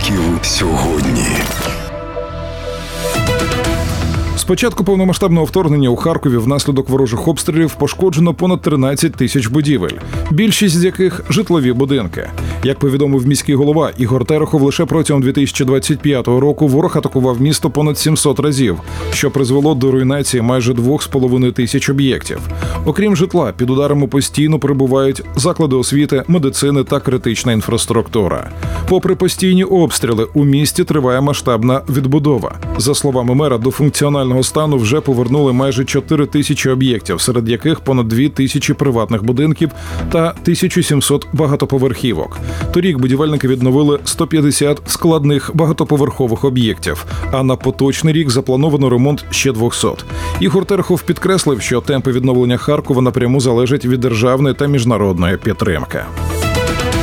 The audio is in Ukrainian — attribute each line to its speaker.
Speaker 1: Харків сьогодні.
Speaker 2: З початку повномасштабного вторгнення у Харкові внаслідок ворожих обстрілів пошкоджено понад 13 тисяч будівель, більшість з яких – житлові будинки. Як повідомив міський голова Ігор Терехов, лише протягом 2025 року ворог атакував місто понад 700 разів, що призвело до руйнації майже 2,5 тисяч об'єктів. Окрім житла, під ударами постійно перебувають заклади освіти, медицини та критична інфраструктура. Попри постійні обстріли, у місті триває масштабна відбудова. За словами мера, до функціонального стану вже повернули майже 4 тисячі об'єктів, серед яких понад 2 тисячі приватних будинків та 1700 багатоповерхівок. Торік будівельники відновили 150 складних багатоповерхових об'єктів, а на поточний рік заплановано ремонт ще 200. Ігор Терехов підкреслив, що темпи відновлення Харкова напряму залежать від державної та міжнародної підтримки.